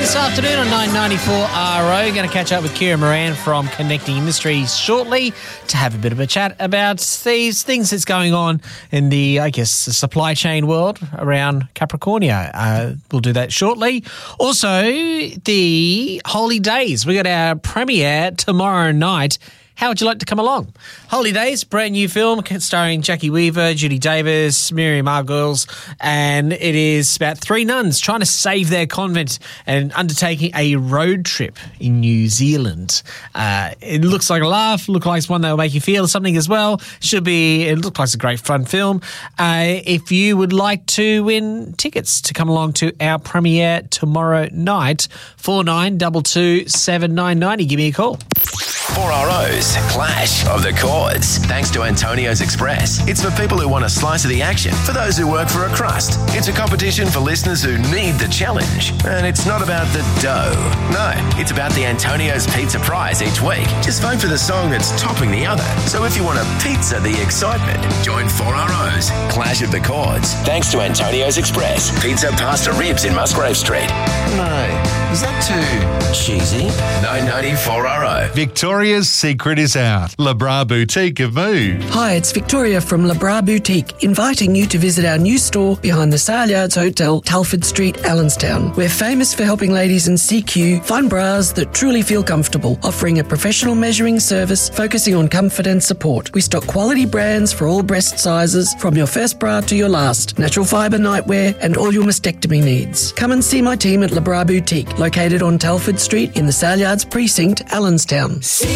this afternoon on 994 RO. Going to catch up with Kira Moran from Connecting Industries shortly to have a bit of a chat about these things that's going on in the, the supply chain world around Capricornia. We'll do that shortly. Also, the Holy Days. We got our premiere tomorrow night. How would you like to come along? Holy Days, brand new film starring Jackie Weaver, Judy Davis, Miriam Margolyes, and it is about three nuns trying to save their convent and undertaking a road trip in New Zealand. It looks like a laugh, looks like it's one that will make you feel something as well. It looks like it's a great fun film. If you would like to win tickets to come along to our premiere tomorrow night, 4922 7990, give me a call. 4RO's Clash of the Chords. Thanks to Antonio's Express. It's for people who want a slice of the action, for those who work for a crust. It's a competition for listeners who need the challenge. And it's not about the dough. No, it's about the Antonio's Pizza Prize each week. Just vote for the song that's topping the other. So if you want a pizza the excitement, join 4RO's Clash of the Chords. Thanks to Antonio's Express. Pizza, pasta, ribs in Musgrave Street. No, is that too cheesy? 994RO. Victoria's secret is out. Le Bras Boutique have moved. Hi, it's Victoria from Le Bras Boutique, inviting you to visit our new store behind the Saleyards Hotel, Telford Street, Allenstown. We're famous for helping ladies in CQ find bras that truly feel comfortable, offering a professional measuring service focusing on comfort and support. We stock quality brands for all breast sizes, from your first bra to your last, natural fibre nightwear and all your mastectomy needs. Come and see my team at Le Bras Boutique, located on Telford Street in the Saleyards Precinct, Allenstown. See